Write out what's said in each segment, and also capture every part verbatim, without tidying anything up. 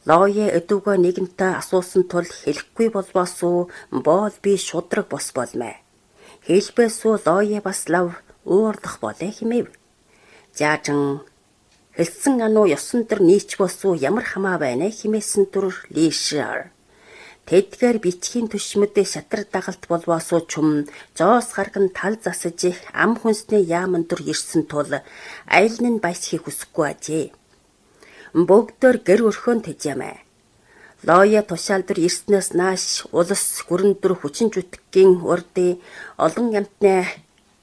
Лое өдөгөө нэгэнтээ асуусан тул хэлэхгүй болбоос уу боол би шудраг бос болмэ. Хэлбээс үү лое бас лав уурлах болэ хэмэв. Заажин хэлсэн ануу ёсон дөр нийч бос уу ямар хамаа байна хэмээсэн түр лишэр. Тэдгээр бичгийн төшмөдөө шатар дагалт болбоос уу чум жоос гарган тал засаж ам хүнсний яаман дөр ирсэн тул айлн нь баясхийг хүсэхгүй ажээ. Бүгдээр гэр өрхөөн тэжээмэ. Лое тушаал дөр ирснээс нааш улс гүрэн дөр хүчин зүтгэхийн урдын олон амтны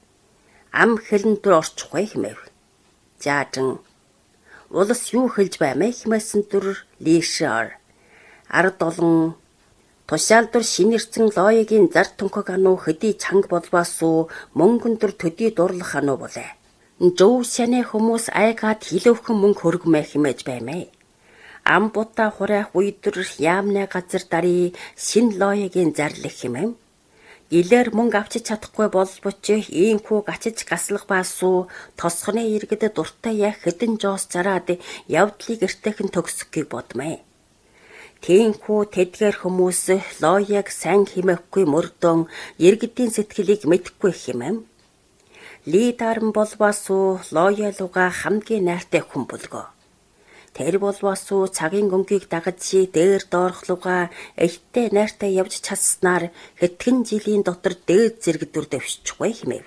ам хэлэн дөр орчихгүй хэмэв. Заажин улс юу хэлж баймэ хэмээсэн дөр лишэр. Ард олон тушаал дөр шинэрсэн лоегийн зар түнхэг ануу хөдий чанга болбоос уу мөнгөн дөр төдий дурлах ануу болэ. Жоо шаны хүмүүс айгаад хилөвхэн мөнгө хөргмэ хэмээж баймэ. Ам бута хураах үйдөр яамны газар дари шин лоегийн зарлах хэмэм. Илэр мөнгө авчиж чадахгүй болбоч ийхүү гачиж гаслах баасуу тосхны иргэд дуртай яг хэдэн жоос зараад явдлыг эртэхэн төгсөхийг бодмэ. Тийхүү тэдгээр хүмүүс лоег сайн хэмэхгүй мөрдөн иргэдийн сэтгэлийг мэдэхгүй хэмэм. Лидарн болбоос уу лое луга хамгийн найртай хүн болго. Тэр болбоос уу цагийн гонгийг дагаж дээр доорхлуга ихтэй найртай явж чадснаар хэдхэн жилийн дотор дээд зэрэг дүр дэвшчихгүй хэмэв.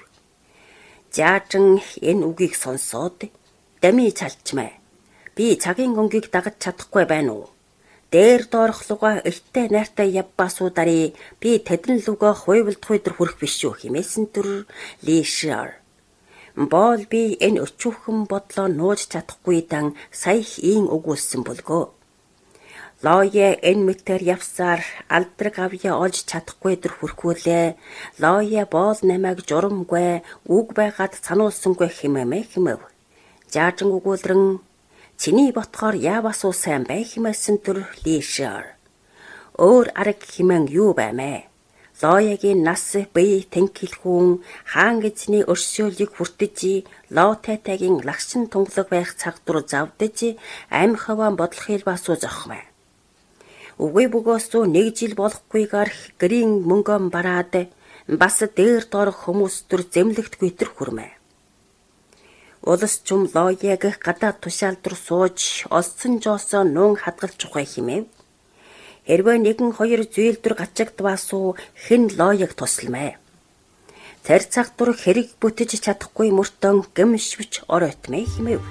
Заажин энэ үгийг сонсоод дами чалчмэ. Би цагийн гонгийг дагаж чадахгүй байна уу? Дээр доорхлуга ихтэй найртай явбаасуу дари би тэдэн луга хуйвалдах өдөр хүрэх биш үү хэмээсэн түр лишэр. Боол би энэ өчүүхэн бодлоо нууж чадахгүй дан сая ийн өгүүлсэн болгоо. Лое энэ мэтэр явсаар алдраг авья олж чадахгүй дөр хүрхүүлээ. Лое боол намайг журамгүй үг байгаад сануулсангүй хэмээмэ хэмэв. Заажин өгүүлрэн чиний ботхоор яавас уу сайн бай хэмээсэн түр лишэр. Өөр арга хэмээн юу баймэ? Лоегийн нас бие тэнхилхүүн хаан эзний өрсөөлийг хүртэж лотетагийн лагшин тунгалаг байх цаг дур завдаж амь хаваа бодлохыг басуу зохмэ. Үгүй бөгөөсөө нэг жил болохгүйгээр гэрийн мөнгөн бараад бас дээр дорох хүмүүс төр зэмлэгт гүйтэр хүрмэ. Улс чум лоег гадаад тушаал дөр сууж олсон жоосоо нуун хадгалж ухай хэмэв. Хэрвээ нэгэн хоёр зүйлдэр гачигдваасуу хэн лоег тусламэ. Тэр цаг дур хэрэг бүтэж чадахгүй мөртөн гэмшвч оройтмэ хэмэв.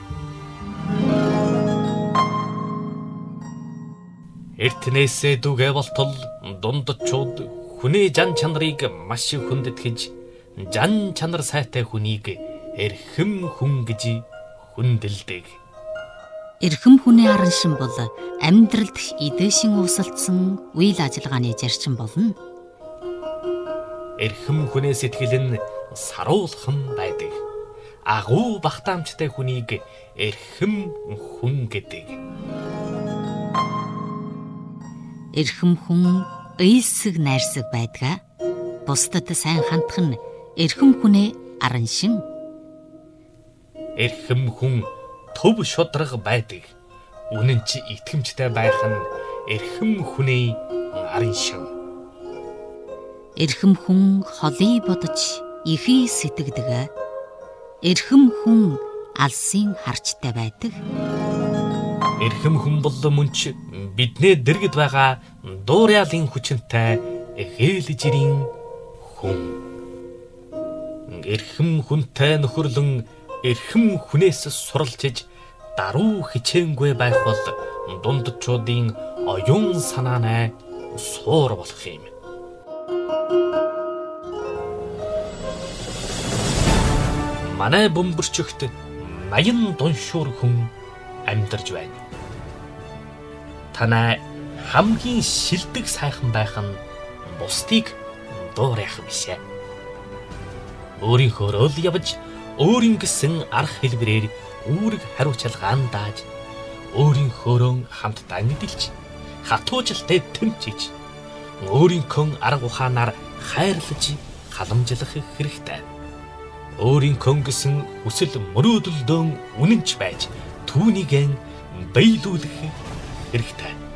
Эртнээсээ дүгэ болтол дундчууд хүний жан чанарыг маш хүндэтгэж жан чанар сайтай хүнийг эрхэм хүн гэж хүндэлдэг. Эрхэм хүний аран шин бол амьдралд эдээшин уусалдсан үйл ажиллагааны зарчим болно. Эрхэм хүний сэтгэл нь саруулхан байдаг. Агуу багтаамжтай хүнийг эрхэм хүн гэдэг. Эрхэм хүн ыйсэг найрсаг байдгаа. Бусдад сайн хандах нь эрхэм хүний аран шин. Эрхэм хүн төв шудраг байдаг. Үнэн чи итгэмжтэй байх нь эрхэм хүний аран шин. Эрхэм хүн холыг бодож ихий сэтгэдэг. Эрхэм хүн алсын харчтай байдаг. Эрхэм хүн бол мөн ч биднээ дэргэд байгаа дуурайлын хүчинтэй эхээлжирийн хүн. Эрхэм хүнтэй нөхөрлөн эрхэм хүнээс суралцж даруй хичээнгүй байх бол дундчуудын оюун санаанай суур болох юм. Манай бөмбөрчөгт маян дуншуур хүн амьдарч байна. Танай хамгийн шилдэг сайхан байх нь бусдыг дуурайх бишээ. Өөрийнхөө өл явж өөрийн гэсэн арга хэлбэрээр үүрэг хариуцлагаан дааж өөрийнхөөрөө хамтдаа мэдэлж хатуужилтай тэмчиж өөрийнхөө арга ухаанаар хайрлаж халамжлах хэрэгтэй. Өөрийнхөө гэсэн хүсэл мөрөөдөлдөө үнэнч байж түүнийг биелүүлэх хэрэгтэй.